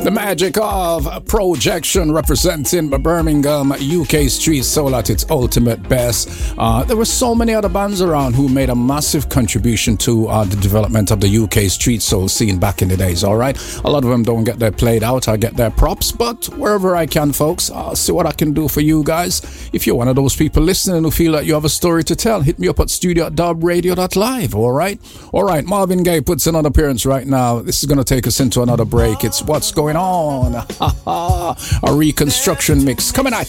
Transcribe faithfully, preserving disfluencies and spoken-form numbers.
The magic of projection representing Birmingham, U K street soul at its ultimate best. Uh, there were so many other bands around who made a massive contribution to uh, the development of the U K street soul scene back in the days, all right? A lot of them don't get their played out, I get their props, but wherever I can, folks, I'll see what I can do for you guys. If you're one of those people listening who feel like you have a story to tell, hit me up at studio at dub radio dot live, all right? All right, Marvin Gaye puts in an appearance right now. This is going to take us into another break. It's What's Going On? A reconstruction mix coming at